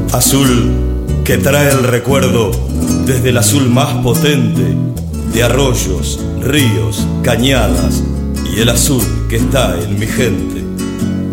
Azul que trae el recuerdo desde el azul más potente de arroyos, ríos, cañadas y el azul que está en mi gente.